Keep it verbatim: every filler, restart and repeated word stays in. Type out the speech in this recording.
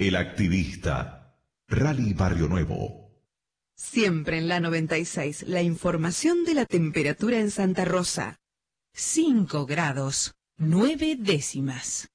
El Activista. Rally Barrio Nuevo. Siempre en la noventa y seis, la información de la temperatura en Santa Rosa. cinco grados, nueve décimas.